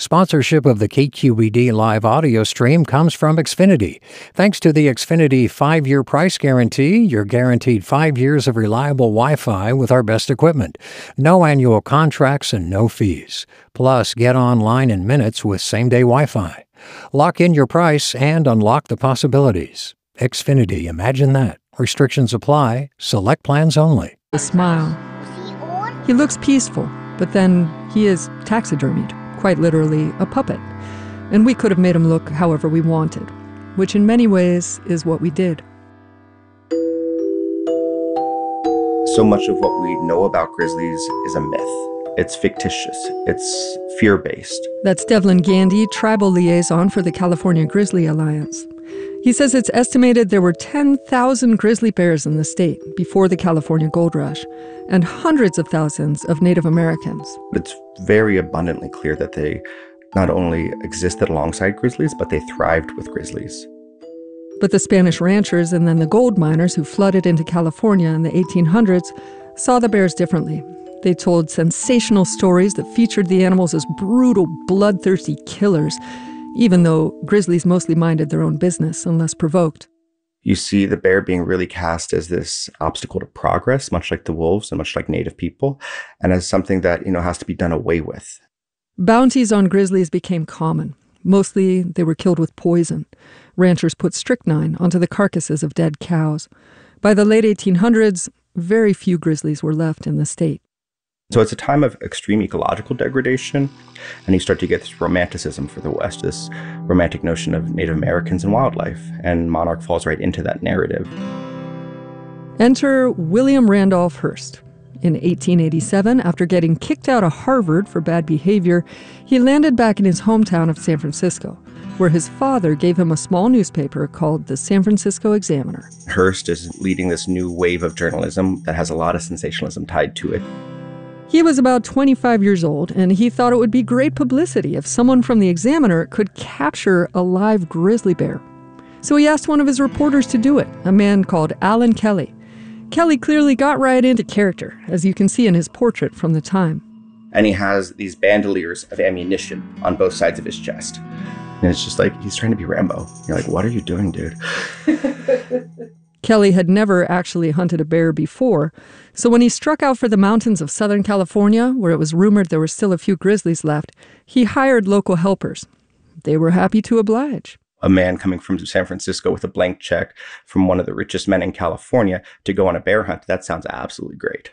Sponsorship of the KQED live audio stream comes from Xfinity. Thanks to the Xfinity 5-year price guarantee, you're guaranteed 5 years of reliable Wi-Fi with our best equipment. No annual contracts and no fees. Plus, get online in minutes with same-day Wi-Fi. Lock in your price and unlock the possibilities. Xfinity, imagine that. Restrictions apply. Select plans only. A smile. He looks peaceful, but then he is taxidermied. Quite literally a puppet. And we could have made him look however we wanted, which in many ways is what we did. So much of what we know about grizzlies is a myth. It's fictitious. It's fear-based. That's Devlin Gandy, tribal liaison for the California Grizzly Alliance. He says it's estimated there were 10,000 grizzly bears in the state before the California Gold Rush, and hundreds of thousands of Native Americans. It's very abundantly clear that they not only existed alongside grizzlies, but they thrived with grizzlies. But the Spanish ranchers and then the gold miners who flooded into California in the 1800s saw the bears differently. They told sensational stories that featured the animals as brutal, bloodthirsty killers, even though grizzlies mostly minded their own business unless provoked. You see the bear being really cast as this obstacle to progress, much like the wolves and much like Native people, and as something that, has to be done away with. Bounties on grizzlies became common. Mostly, they were killed with poison. Ranchers put strychnine onto the carcasses of dead cows. By the late 1800s, very few grizzlies were left in the state. So it's a time of extreme ecological degradation, and you start to get this romanticism for the West, this romantic notion of Native Americans and wildlife, and Monarch falls right into that narrative. Enter William Randolph Hearst. In 1887, after getting kicked out of Harvard for bad behavior, he landed back in his hometown of San Francisco, where his father gave him a small newspaper called the San Francisco Examiner. Hearst is leading this new wave of journalism that has a lot of sensationalism tied to it. He was about 25 years old, and he thought it would be great publicity if someone from the Examiner could capture a live grizzly bear. So he asked one of his reporters to do it, a man called Alan Kelly. Kelly clearly got right into character, as you can see in his portrait from the time. And he has these bandoliers of ammunition on both sides of his chest. And it's just like, he's trying to be Rambo. You're like, what are you doing, dude? Kelly had never actually hunted a bear before, so when he struck out for the mountains of Southern California, where it was rumored there were still a few grizzlies left, he hired local helpers. They were happy to oblige. A man coming from San Francisco with a blank check from one of the richest men in California to go on a bear hunt, that sounds absolutely great.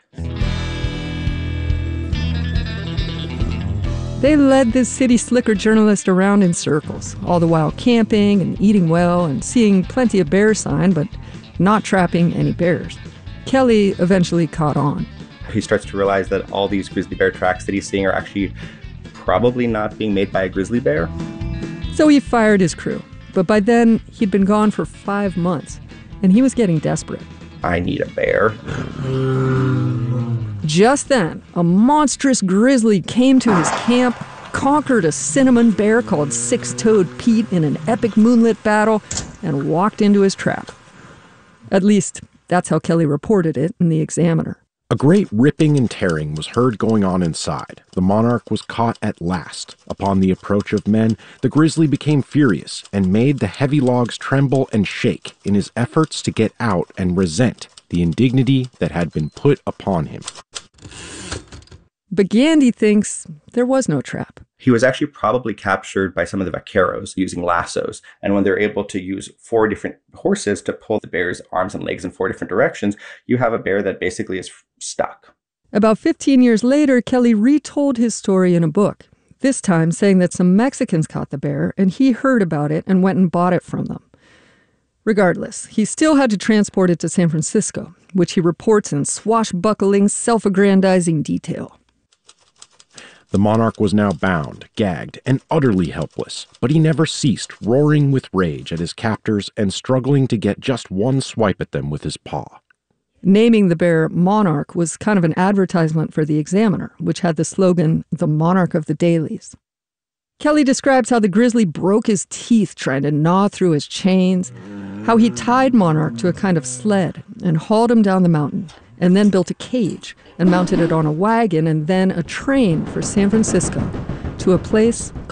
They led this city slicker journalist around in circles, all the while camping and eating well and seeing plenty of bear sign, but not trapping any bears. Kelly eventually caught on. He starts to realize that all these grizzly bear tracks that he's seeing are actually probably not being made by a grizzly bear. So he fired his crew. But by then, he'd been gone for 5 months, and he was getting desperate. I need a bear. Just then, a monstrous grizzly came to his camp, conquered a cinnamon bear called Six-Toed Pete in an epic moonlit battle, and walked into his trap. At least, that's how Kelly reported it in the Examiner. A great ripping and tearing was heard going on inside. The monarch was caught at last. Upon the approach of men, the grizzly became furious and made the heavy logs tremble and shake in his efforts to get out and resent the indignity that had been put upon him. But Gandy thinks there was no trap. He was actually probably captured by some of the vaqueros using lassos. And when they're able to use 4 different horses to pull the bear's arms and legs in 4 different directions, you have a bear that basically is stuck. About 15 years later, Kelly retold his story in a book, this time saying that some Mexicans caught the bear and he heard about it and went and bought it from them. Regardless, he still had to transport it to San Francisco, which he reports in swashbuckling, self-aggrandizing detail. The monarch was now bound, gagged, and utterly helpless, but he never ceased roaring with rage at his captors and struggling to get just one swipe at them with his paw. Naming the bear Monarch was kind of an advertisement for the Examiner, which had the slogan, "The Monarch of the Dailies." Kelly describes how the grizzly broke his teeth trying to gnaw through his chains, how he tied Monarch to a kind of sled and hauled him down the mountain, and then built a cage and mounted it on a wagon and then a train for San Francisco to a place